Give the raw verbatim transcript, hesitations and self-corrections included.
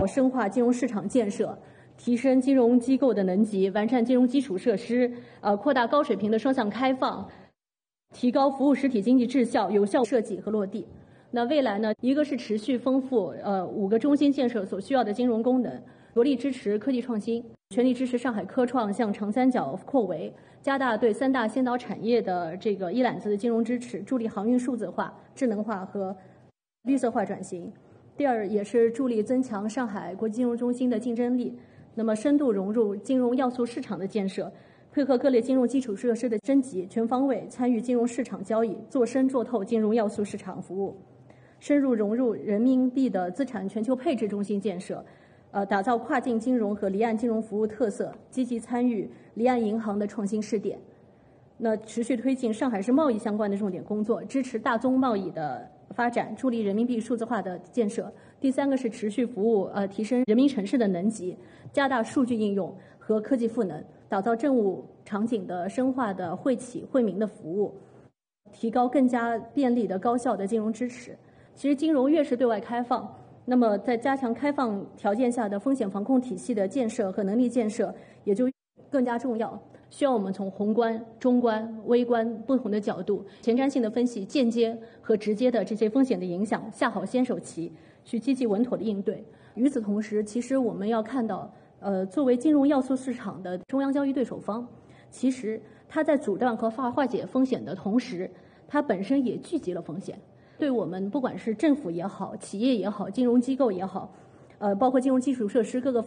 深化金融市场建设，提升金融机构的能级，完善金融基础设施，呃，扩大高水平的双向开放，提高服务实体经济质效，有效设计和落地。那未来呢，一个是持续丰富呃五个中心建设所需要的金融功能，着力支持科技创新，全力支持上海科创向长三角扩围，加大对三大先导产业的这个一揽子的金融支持，助力航运数字化、智能化和绿色化转型。第二，也是助力增强上海国际金融中心的竞争力，那么深度融入金融要素市场的建设，配合各类金融基础设施的升级，全方位参与金融市场交易，做深做透金融要素市场服务。深入融入人民币的资产全球配置中心建设，呃，打造跨境金融和离岸金融服务特色，积极参与离岸银行的创新试点。那持续推进上海市贸易相关的重点工作，支持大宗贸易的发展，助力人民币数字化的建设。第三个是持续服务呃提升人民城市的能级，加大数据应用和科技赋能，打造政务场景的深化的惠企惠民的服务，提高更加便利的高效的金融支持。其实金融越是对外开放，那么在加强开放条件下的风险防控体系的建设和能力建设也就更加重要，需要我们从宏观、中观、微观不同的角度前瞻性的分析间接和直接的这些风险的影响，下好先手棋，去积极稳妥的应对。与此同时，其实我们要看到呃，作为金融要素市场的中央交易对手方，其实它在阻断和化化解风险的同时，它本身也聚集了风险。对我们不管是政府也好、企业也好、金融机构也好，呃，包括金融基础设施各个